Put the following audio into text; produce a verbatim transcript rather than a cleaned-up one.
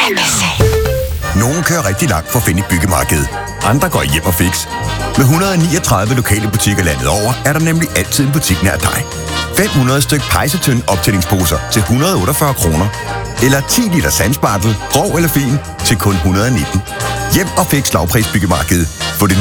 Nogle kører rigtig langt for at finde et byggemarked. Andre går hjem og fix. Med et hundrede og niogtredive lokale butikker landet over, er der nemlig altid en butik nær dig. fem hundrede styk pejsetønd optællingsposer til et hundrede og otteogfyrre kroner. Eller ti liter sandspartel, grov eller fin, til kun et hundrede og nitten. Hjem og fix lavprisbyggemarked. Få det